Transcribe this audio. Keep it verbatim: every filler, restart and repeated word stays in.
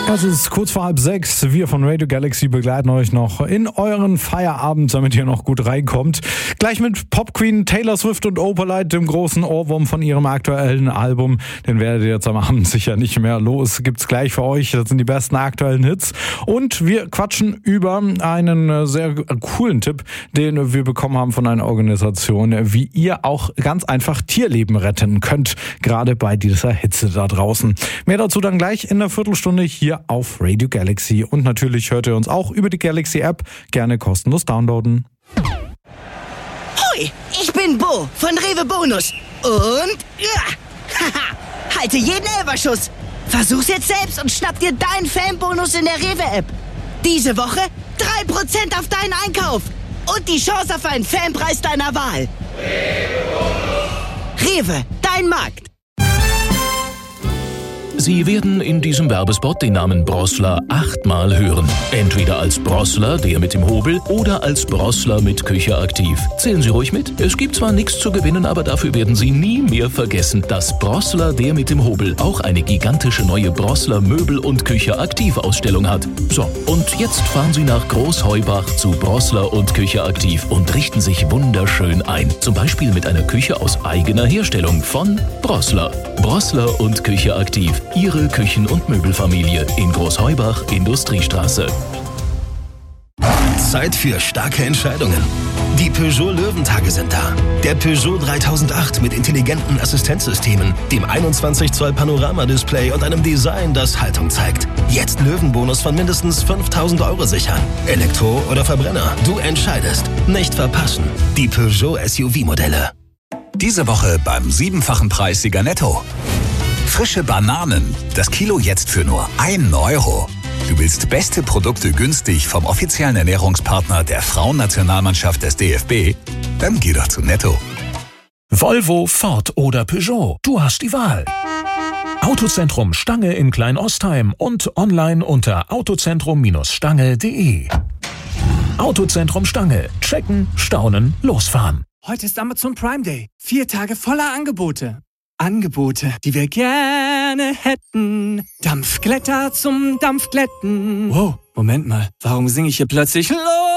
Es ist kurz vor halb sechs. Wir von Radio Galaxy begleiten euch noch in euren Feierabend, damit ihr noch gut reinkommt. Gleich mit Pop Queen, Taylor Swift und Opalite, dem großen Ohrwurm von ihrem aktuellen Album. Den werdet ihr jetzt am Abend sicher nicht mehr los. Gibt's gleich für euch. Das sind die besten aktuellen Hits. Und wir quatschen über einen sehr coolen Tipp, den wir bekommen haben von einer Organisation, wie ihr auch ganz einfach Tierleben retten könnt. Gerade bei dieser Hitze da draußen. Mehr dazu dann gleich in einer Viertelstunde hier auf Radio Galaxy. Und natürlich hört ihr uns auch über die Galaxy App. Gerne kostenlos downloaden. Hoi, ich bin Bo von Rewe Bonus. Und ja, haha, halte jeden Elberschuss. Versuch's jetzt selbst und schnapp dir deinen Fanbonus in der Rewe-App. Diese Woche drei Prozent auf deinen Einkauf. Und die Chance auf einen Fanpreis deiner Wahl. Rewe, dein Markt. Sie werden in diesem Werbespot den Namen Brossler achtmal hören. Entweder als Brossler, der mit dem Hobel, oder als Brossler mit Küche aktiv. Zählen Sie ruhig mit. Es gibt zwar nichts zu gewinnen, aber dafür werden Sie nie mehr vergessen, dass Brossler, der mit dem Hobel, auch eine gigantische neue Brossler Möbel- und Küche aktiv Ausstellung hat. So, und jetzt fahren Sie nach Großheubach zu Brossler und Küche aktiv und richten sich wunderschön ein. Zum Beispiel mit einer Küche aus eigener Herstellung von Brossler. Brossler und Küche aktiv. Ihre Küchen- und Möbelfamilie in Großheubach, Industriestraße. Zeit für starke Entscheidungen. Die Peugeot Löwentage sind da. Der Peugeot dreitausendacht mit intelligenten Assistenzsystemen, dem einundzwanzig Zoll Panoramadisplay und einem Design, das Haltung zeigt. Jetzt Löwenbonus von mindestens fünftausend Euro sichern. Elektro oder Verbrenner, du entscheidest. Nicht verpassen. Die Peugeot S U V-Modelle. Diese Woche beim siebenfachen Preissieger Netto. Frische Bananen, das Kilo jetzt für nur einen Euro. Du willst beste Produkte günstig vom offiziellen Ernährungspartner der Frauennationalmannschaft des D F B? Dann geh doch zu Netto. Volvo, Ford oder Peugeot, du hast die Wahl. Autozentrum Stange in Kleinostheim und online unter autozentrum Stange punkt de. Autozentrum Stange. Checken, staunen, losfahren. Heute ist Amazon Prime Day. Vier Tage voller Angebote. Angebote, die wir gerne hätten. Dampfglätter zum Dampfglätten. Wow, Moment mal, warum singe ich hier plötzlich los?